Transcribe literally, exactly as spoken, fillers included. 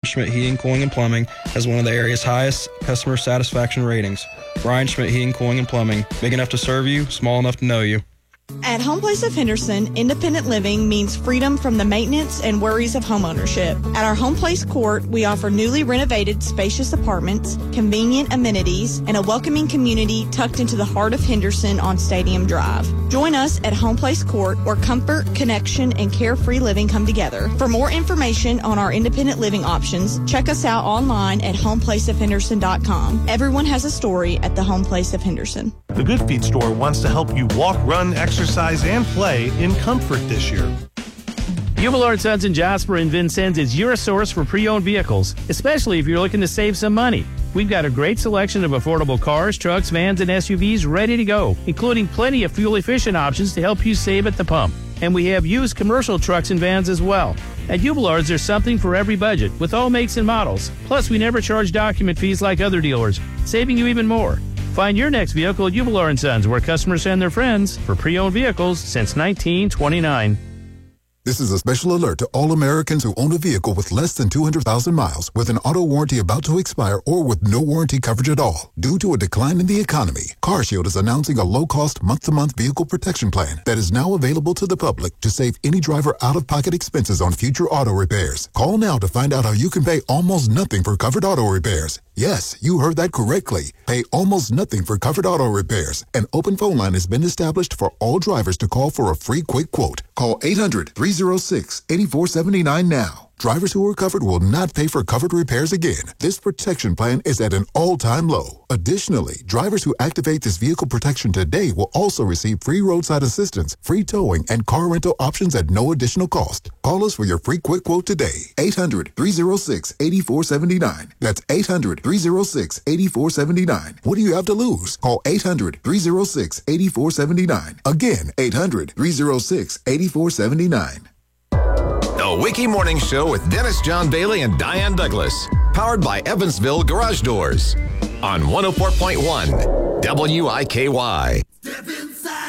Schmidt Heating, Cooling, and Plumbing has one of the area's highest customer satisfaction ratings. Brian Schmidt Heating, Cooling, and Plumbing. Big enough to serve you, small enough to know you. At Home Place of Henderson, independent living means freedom from the maintenance and worries of homeownership. At our Home Place Court, we offer newly renovated, spacious apartments, convenient amenities, and a welcoming community tucked into the heart of Henderson on Stadium Drive. Join us at Home Place Court, where comfort, connection, and carefree living come together. For more information on our independent living options, check us out online at home place of henderson dot com. Everyone has a story at the Home Place of Henderson. The Good Feet store wants to help you walk, run, exercise, and play in comfort this year. Hubelard Sons in Jasper and Vincennes is your source for pre-owned vehicles, especially if you're looking to save some money. We've got a great selection of affordable cars, trucks, vans, and S U Vs ready to go, including plenty of fuel-efficient options to help you save at the pump. And we have used commercial trucks and vans as well. At Hubelard's, there's something for every budget, with all makes and models. Plus, we never charge document fees like other dealers, saving you even more. Find your next vehicle at Hubelard and Sons, where customers send their friends for pre-owned vehicles since nineteen twenty-nine. This is a special alert to all Americans who own a vehicle with less than two hundred thousand miles, with an auto warranty about to expire, or with no warranty coverage at all. Due to a decline in the economy, CarShield is announcing a low-cost month-to-month vehicle protection plan that is now available to the public to save any driver out-of-pocket expenses on future auto repairs. Call now to find out how you can pay almost nothing for covered auto repairs. Yes, you heard that correctly. Pay almost nothing for covered auto repairs. An open phone line has been established for all drivers to call for a free quick quote. Call eight hundred, three oh six, eight four seven nine now. Drivers who are covered will not pay for covered repairs again. This protection plan is at an all-time low. Additionally, drivers who activate this vehicle protection today will also receive free roadside assistance, free towing, and car rental options at no additional cost. Call us for your free quick quote today. eight hundred, three oh six, eight four seven nine. That's eight hundred, three oh six, eight four seven nine. What do you have to lose? Call eight hundred, three oh six, eight four seven nine. Again, eight hundred, three oh six, eight four seven nine. The Wiki Morning Show with Dennis John Bailey and Diane Douglas. Powered by Evansville Garage Doors. On one oh four point one W I K Y.